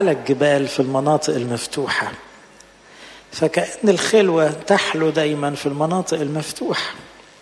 على الجبال في المناطق المفتوحة، فكأن الخلوة تحلو دايما في المناطق المفتوحة.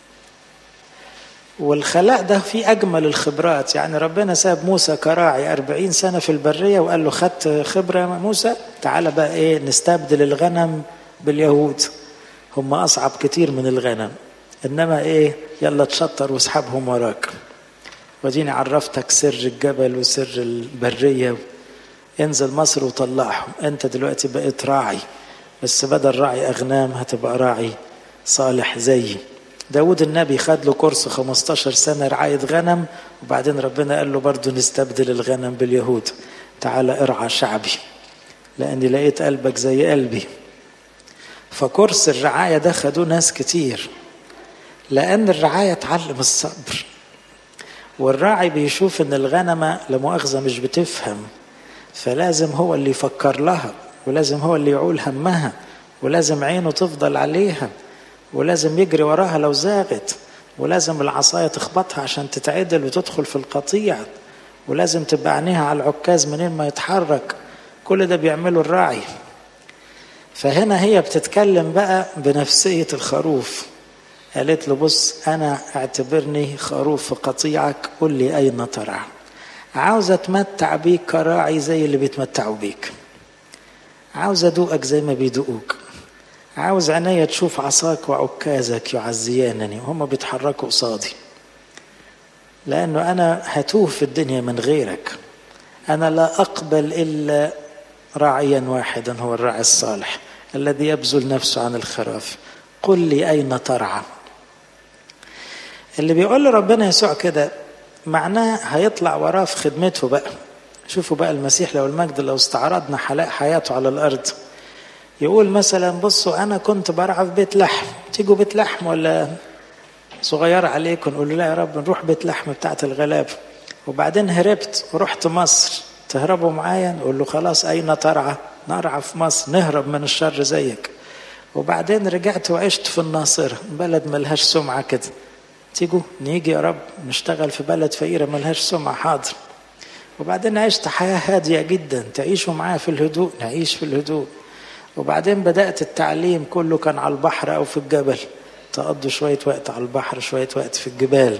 والخلاء ده فيه أجمل الخبرات. يعني ربنا ساب موسى كراعي 40 سنة في البرية وقال له خدت خبرة يا موسى، تعال بقى نستبدل الغنم باليهود، هم أصعب كتير من الغنم، إنما يلا تشطر واسحبهم وراك، وديني عرفتك سر الجبل وسر البرية، انزل مصر وطلعهم. انت دلوقتي بقيت راعي، بس بدل راعي أغنام هتبقى راعي صالح زيي. داود النبي خد له كورس 15 سنة رعاية غنم، وبعدين ربنا قال له برضو نستبدل الغنم باليهود، تعال ارعى شعبي لأني لقيت قلبك زي قلبي. فكورس الرعاية ده خدوه ناس كتير، لأن الرعاية تعلم الصبر، والراعي بيشوف ان الغنمة لمؤاخذة مش بتفهم، فلازم هو اللي يفكر لها، ولازم هو اللي يعول همها، ولازم عينه تفضل عليها، ولازم يجري وراها لو زاغت، ولازم العصاية تخبطها عشان تتعدل وتدخل في القطيع، ولازم تبقى عينيها على العكاز منين ما يتحرك. كل ده بيعمله الراعي. فهنا هي بتتكلم بقى بنفسية الخروف، قالت له بص أنا اعتبرني خروف في قطيعك، قل لي أين ترعى. عاوز أتمتع بيك كراعي زي اللي بيتمتعوا بيك، عاوز أدوقك زي ما بيدوقوك، عاوز عينيا تشوف عصاك وعكازك يعزيانني وهم بيتحركوا قصادي، لأنه أنا هتوه في الدنيا من غيرك. أنا لا أقبل إلا راعيا واحدا، هو الراعي الصالح الذي يبذل نفسه عن الخراف. قل لي أين ترعى. اللي بيقول لربنا يسوع كده معناه هيطلع وراه في خدمته بقى. شوفوا بقى المسيح لو المجد لو استعرضنا حياته على الأرض، يقول مثلا بصوا أنا كنت برعى في بيت لحم، تيجوا بيت لحم ولا صغيرة عليكم؟ نقول له لا يا رب نروح بيت لحم بتاعت الغلاب. وبعدين هربت ورحت مصر، تهربوا معايا؟ نقول له خلاص أين ترعى؟ نرعى في مصر، نهرب من الشر زيك. وبعدين رجعت وعشت في الناصرة، بلد ملهاش سمعة كده، تيجوا نيجي يا رب نشتغل في بلد فقيرة ملهاش سمعة، حاضر. وبعدين عشت حياة هادية جدا، تعيشوا معايا في الهدوء، نعيش في الهدوء. وبعدين بدأت التعليم كله كان على البحر أو في الجبل، تقضوا شوية وقت على البحر شوية وقت في الجبال.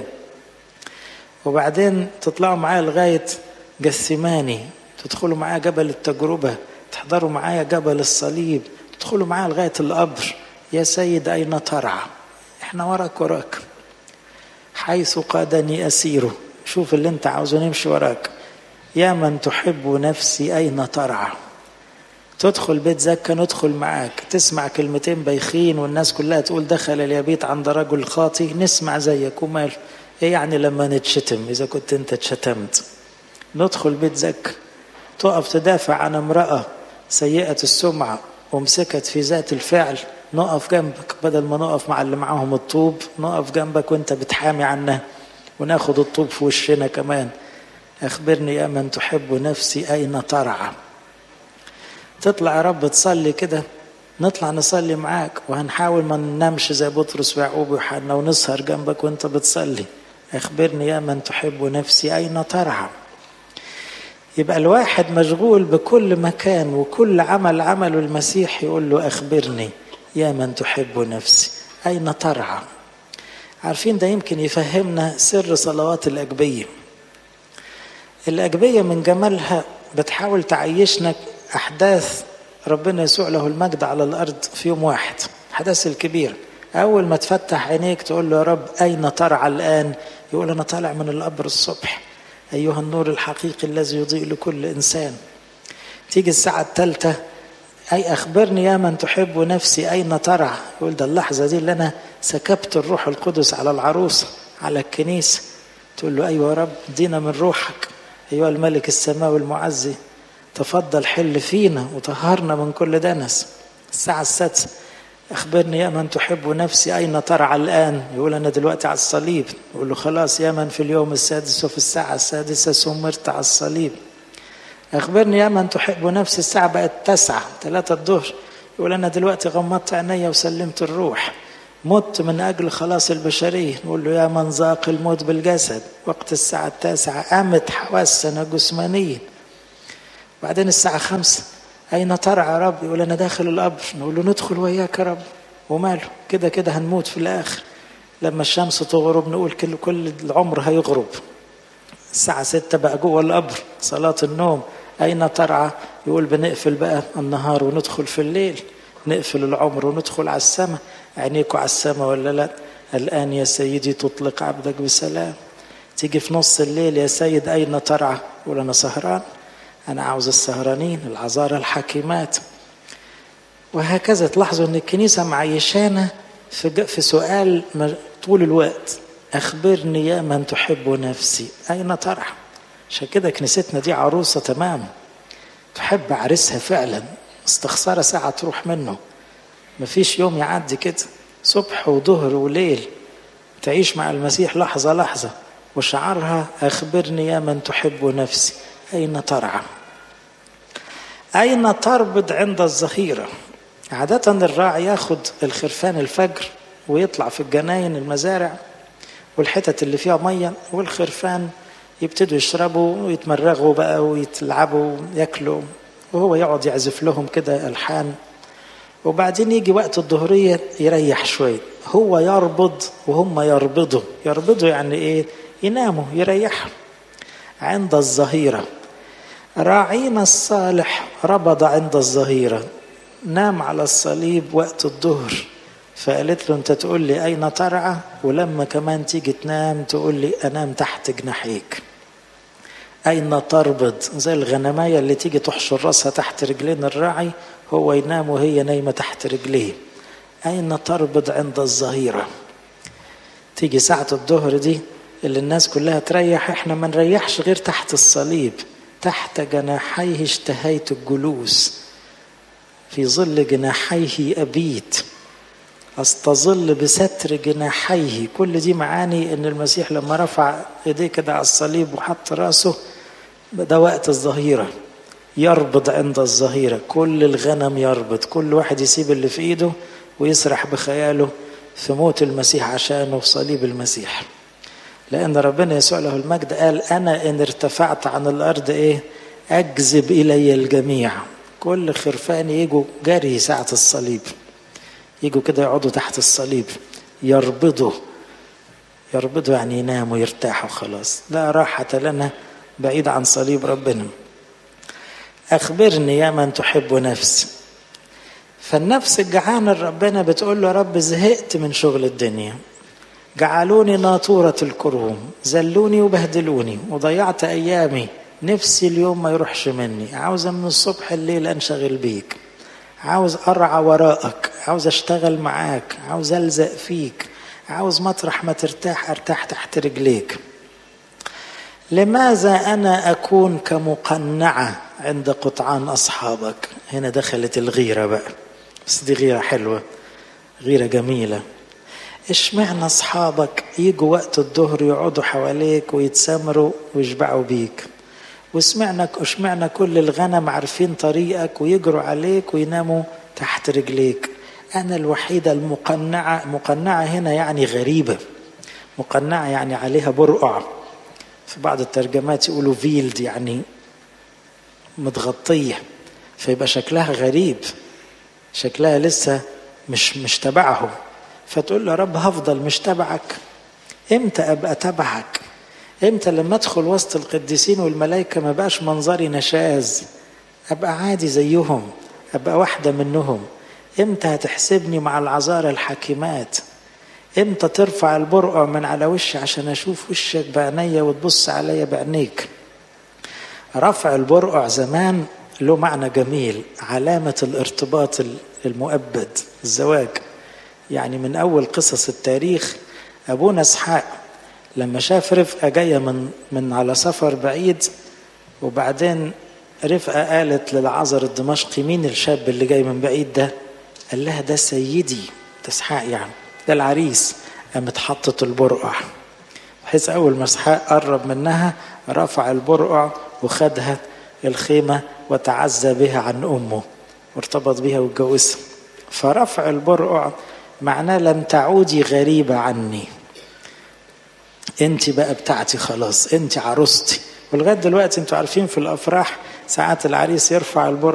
وبعدين تطلعوا معايا لغاية جثماني، تدخلوا معايا جبل التجربة، تحضروا معايا جبل الصليب، تدخلوا معايا لغاية القبر. يا سيد أين ترعى؟ احنا وراك حيث قادني أسيره. شوف اللي انت عاوزه نمشي وراك. يا من تحب نفسي أين ترعى؟ تدخل بيت زكا ندخل معاك، تسمع كلمتين بايخين والناس كلها تقول دخل اليبيت عند رجل خاطي، نسمع زيك ومال. ايه يعني لما نتشتم إذا كنت انت اتشتمت؟ ندخل بيت زكا، تقف تدافع عن امرأة سيئة السمعة ومسكت في ذات الفعل، نقف جنبك، بدل ما نقف مع اللي معاهم الطوب نقف جنبك وانت بتحامي عنها، وناخد الطوب في وشنا كمان. أخبرني يا من تحب نفسي أين ترعى. تطلع يا رب تصلي كده، نطلع نصلي معاك، وهنحاول ما ننامش زي بطرس ويعقوب ويوحنا، ونسهر جنبك وانت بتصلي. أخبرني يا من تحب نفسي أين ترعى. يبقى الواحد مشغول بكل مكان وكل عمل عمله المسيح يقول له أخبرني يا من تحب نفسي أين ترعى. عارفين ده يمكن يفهمنا سر صلوات الأجبية. الأجبية من جمالها بتحاول تعيشنا أحداث ربنا يسوع له المجد على الأرض في يوم واحد، الحدث الكبير. أول ما تفتح عينيك تقول له يا رب أين ترعى الآن؟ يقول أنا طالع من القبر الصبح، أيها النور الحقيقي الذي يضيء لكل إنسان. تيجي الساعة 3، أي أخبرني يا من تحب نفسي أين ترعى؟ يقول ده اللحظة دي اللي أنا سكبت الروح القدس على العروسة على الكنيسة. تقول له أيوة يا رب دينا من روحك أيها الملك السماوي المعزي، تفضل حل فينا وطهرنا من كل دنس. الساعة 6، أخبرني يا من تحب نفسي أين ترعى الآن؟ يقول أنا دلوقتي على الصليب. يقول له خلاص يا من في اليوم 6 وفي الساعة 6 سمرت على الصليب. أخبرني يا من تحب نفسي، الساعة بقت 9 3 الظهر. يقول أنا دلوقتي غمضت عيني وسلمت الروح، مت من أجل خلاص البشرية. نقول له يا من ذاق الموت بالجسد، وقت الساعة 9 قامت حواسنا جسمانيا. بعدين الساعة 5 أين ترعى يا رب؟ يقول أنا داخل القبر. نقول له ندخل وياك يا رب، وماله، كده كده هنموت في الآخر. لما الشمس تغرب نقول كل العمر هيغرب. الساعة 6 بقى جوه القبر صلاة النوم. أين ترعى؟ يقول بنقفل بقى النهار وندخل في الليل، نقفل العمر وندخل على السماء. عينيكوا على السماء ولا لا؟ الآن يا سيدي تطلق عبدك بسلام. تيجي في نص الليل يا سيد أين ترعى؟ يقول أنا سهران، أنا عاوز السهرانين العذارى الحكيمات. وهكذا تلاحظوا أن الكنيسة معيشانا في سؤال طول الوقت: أخبرني يا من تحب نفسي أين ترعى؟ عشان كده كنيستنا دي عروسة تمام، تحب عريسها فعلا، مستخسرة ساعة تروح منه. مفيش يوم يعدي كده، صبح وظهر وليل تعيش مع المسيح لحظة لحظة. وشعارها أخبرني يا من تحب نفسي أين ترعى. أين تربض عند الظهيرة؟ عادة الراعي ياخد الخرفان الفجر ويطلع في الجناين المزارع والحتت اللي فيها مية، والخرفان يبتدوا يشربوا ويتمرغوا بقى ويتلعبوا ويأكلوا، وهو يقعد يعزف لهم كده ألحان. وبعدين يجي وقت الظهرية يريح شوي، هو يربض وهم يربضوا. يربضوا يعني إيه؟ يناموا يريحوا. عند الظهيرة راعينا الصالح ربض عند الظهيرة، نام على الصليب وقت الظهر. فقالت له أنت تقول لي أين ترعى، ولما كمان تيجي تنام تقول لي أنام تحت جناحيك. أين تربض؟ زي الغنماية اللي تيجي تحشر راسها تحت رجلين الراعي، هو ينام وهي نايمة تحت رجليه. أين تربض عند الظهيرة؟ تيجي ساعة الظهر دي اللي الناس كلها تريح، احنا ما نريحش غير تحت الصليب. تحت جناحيه اشتهيت الجلوس، في ظل جناحيه أبيت، أستظل بستر جناحيه. كل دي معاني ان المسيح لما رفع ايديه كده على الصليب وحط راسه، ده وقت الظهيرة. يربض عند الظهيرة، كل الغنم يربض، كل واحد يسيب اللي في ايده ويسرح بخياله في موت المسيح عشانه في صليب المسيح. لأن ربنا يسوع له المجد قال أنا إن ارتفعت عن الأرض إيه؟ أجذب إلي الجميع. كل خرفان يجوا جري ساعة الصليب، يجوا كده يقعدوا تحت الصليب يربضوا. يربضوا يعني يناموا يرتاحوا خلاص، لا راحة لنا بعيد عن صليب ربنا. أخبرني يا من تحب نفسي. فالنفس الجعانة ربنا بتقول له رب زهقت من شغل الدنيا، جعلوني ناطورة الكروم، زلوني وبهدلوني وضيعت أيامي، نفسي اليوم ما يروحش مني، عاوز من الصبح الليل أنشغل بيك، عاوز أرعى وراءك، عاوز أشتغل معاك، عاوز ألزق فيك، عاوز مطرح ما ترتاح أرتاح تحت رجليك. لماذا أنا أكون كمقنعة عند قطعان أصحابك؟ هنا دخلت الغيرة بقى، بس دي غيرة حلوة، غيرة جميلة. اشمعنى أصحابك يجوا وقت الظهر يقعدوا حواليك ويتسامروا ويشبعوا بيك، واشمعنى كل الغنم عارفين طريقك ويجروا عليك ويناموا تحت رجليك؟ أنا الوحيدة المقنعة. مقنعة هنا يعني غريبة، مقنعة يعني عليها برقع. في بعض الترجمات يقولوا فيلد يعني متغطية، فيبقى شكلها غريب، شكلها لسه مش تبعهم. فتقول له رب هفضل مش تبعك؟ امتى ابقى تبعك؟ امتى لما ادخل وسط القديسين والملائكة ما بقاش منظري نشاز، ابقى عادي زيهم، ابقى واحدة منهم؟ امتى هتحسبني مع العذارى الحكيمات؟ امتى ترفع البرقع من على وشي عشان اشوف وشك بعينيا وتبص عليا بعينيك؟ رفع البرقع زمان له معنى جميل، علامة الارتباط المؤبد، الزواج. يعني من أول قصص التاريخ أبونا إسحاق لما شاف رفقة جاية من على سفر بعيد، وبعدين رفقة قالت للعازر الدمشقي مين الشاب اللي جاي من بعيد ده؟ قال لها ده سيدي، ده إسحاق يعني، ده العريس. قامت حطت البرقع، بحيث أول ما إسحاق قرب منها رفع البرقع وخدها الخيمة وتعزى بها عن أمه وارتبط بها واتجوزها. فرفع البرقع معناه لم تعودي غريبة عني، انت بقى بتاعتي خلاص، انت عروستي. ولغاية دلوقتي انتوا عارفين في الأفراح ساعات العريس يرفع البر